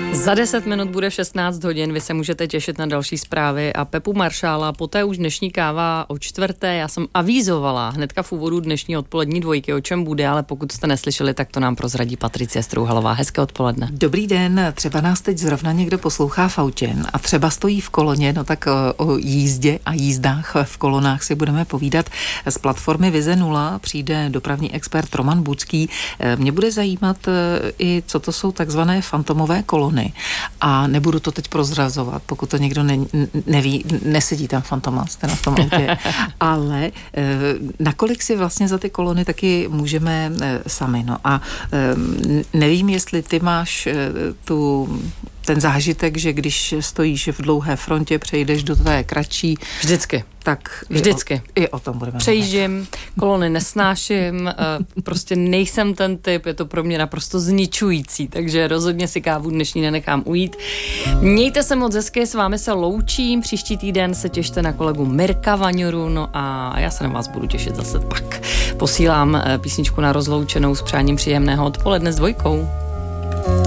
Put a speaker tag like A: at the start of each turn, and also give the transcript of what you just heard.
A: Za 10 minut bude 16 hodin, vy se můžete těšit na další zprávy a Pepu Maršála, poté už dnešní káva o 4. Já jsem avízovala hnedka v úvodu dnešní odpolední dvojky, o čem bude, ale pokud jste neslyšeli, tak to nám prozradí Patricie Strouhalová. Hezké odpoledne.
B: Dobrý den, třeba nás teď zrovna někdo poslouchá v autě a třeba stojí v koloně, no tak o jízdě a jízdách v kolonách si budeme povídat. Z platformy Vize 0 přijde dopravní expert Roman Bucký. Mě bude zajímat i, co to jsou takzvané fantomové kolony. A nebudu to teď prozrazovat, pokud to někdo neví, nesedí tam fantomast na tom autě, ale nakolik si vlastně za ty kolony taky můžeme sami. No a nevím, jestli ty máš ten zážitek, že když stojíš v dlouhé frontě, přejdeš do té kratší.
A: Vždycky.
B: Tak
A: vždycky.
B: I o tom budeme
A: Přejíždím, kolony nesnáším, prostě nejsem ten typ, je to pro mě naprosto zničující, takže rozhodně si kávu dnešní nenechám ujít. Mějte se moc hezky, s vámi se loučím, příští týden se těšte na kolegu Mirka Vaňuru, no a já se na vás budu těšit zase pak. Posílám písničku na rozloučenou s přáním příjemného odpoledne s dvojkou.